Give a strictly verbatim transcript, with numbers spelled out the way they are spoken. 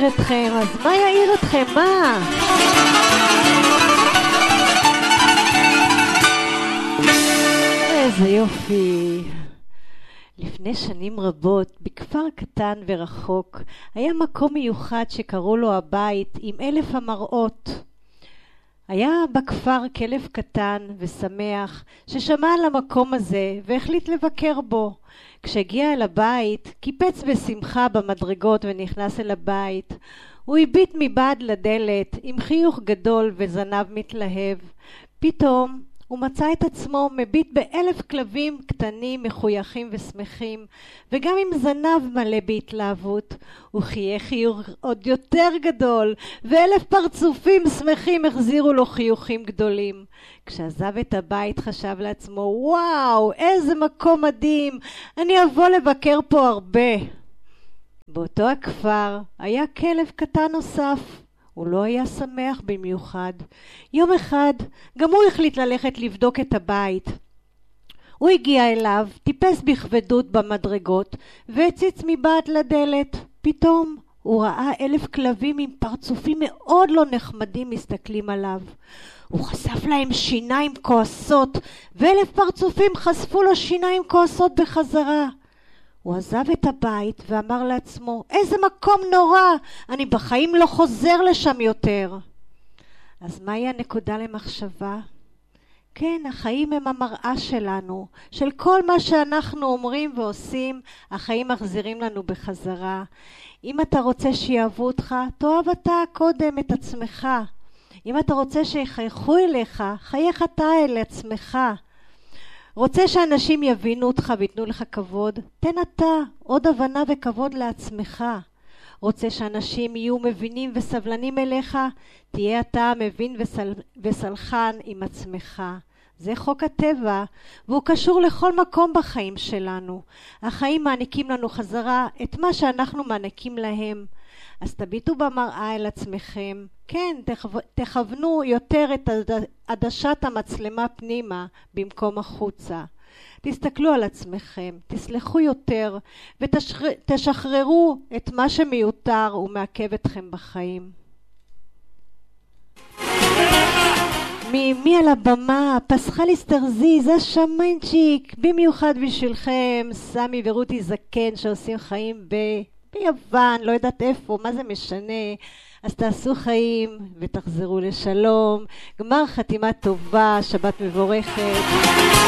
אתכם? אז מה יעיר אתכם? מה? איזה יופי. לפני שנים רבות, בכפר קטן ורחוק, היה מקום מיוחד שקראו לו הבית עם אלף המראות. היה בכפר כלב קטן ושמח ששמע על המקום הזה והחליט לבקר בו. כשהגיע אל הבית, קיפץ בשמחה במדרגות ונכנס אל הבית. הוא הביט מבעד לדלת עם חיוך גדול וזנב מתלהב. פתאום הוא מצא את עצמו מביט באלף כלבים קטנים מחויכים ושמחים, וגם עם זנב מלא בהתלהבות. הוא חייך חיוך עוד יותר גדול, ואלף פרצופים שמחים החזירו לו חיוכים גדולים. כשעזב את הבית חשב לעצמו, וואו, איזה מקום מדהים, אני אבוא לבקר פה הרבה. באותו הכפר היה כלב קטן נוסף. הוא לא היה שמח במיוחד. יום אחד גם הוא החליט ללכת לבדוק את הבית. הוא הגיע אליו, טיפס בכבדות במדרגות והציץ מבעד לדלת. פתאום הוא ראה אלף כלבים עם פרצופים מאוד לא נחמדים מסתכלים עליו. הוא חשף להם שיניים כועסות, ואלף פרצופים חשפו לו שיניים כועסות בחזרה. הוא עזב את הבית ואמר לעצמו, איזה מקום נורא, אני בחיים לא חוזר לשם יותר. אז מהי הנקודה למחשבה? כן, החיים הם המראה שלנו, של כל מה שאנחנו אומרים ועושים, החיים מחזירים לנו בחזרה. אם אתה רוצה שיאהבו אותך, תאהב אתה קודם את עצמך. אם אתה רוצה שיחייכו אליך, חייך אתה אל עצמך. רוצה שאנשים יבינו אותך ויתנו לך כבוד? תן אתה עוד הבנה וכבוד לעצמך. רוצה שאנשים יהיו מבינים וסבלנים אליך? תהיה אתה מבין וסל... וסלחן עם עצמך. זה חוק הטבע, והוא קשור לכל מקום בחיים שלנו. החיים מעניקים לנו חזרה את מה שאנחנו מעניקים להם. אז תביטו במראה אל עצמכם. כן, תכוונו יותר את עדשת המצלמה פנימה במקום החוצה. תסתכלו על עצמכם, תסלחו יותר ותשחררו את מה שמיותר ומעכב אתכם בחיים. מי, מי על הבמה? פסחלי סטרזי, זה שמנצ'יק, במיוחד בשבילכם, סמי ורותי זקן שעושים חיים ב... ביוון, לא יודעת איפה, מה זה משנה. אז תעשו חיים ותחזרו לשלום. גמר חתימה טובה, שבת מבורכת.